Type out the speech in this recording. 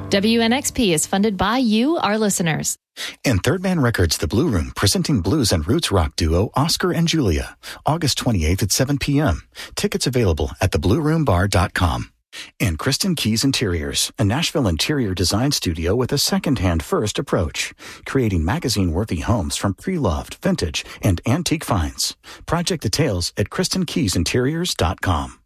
WNXP is funded by you, our listeners. And Third Man Records, The Blue Room, presenting blues and roots rock duo Oscar and Julia, August 28th at 7 p.m. Tickets available at theblueroombar.com. And Kristen Keys Interiors, a Nashville interior design studio with a second-hand first approach, creating magazine-worthy homes from pre-loved, vintage, and antique finds. Project details at KristenKeysInteriors.com.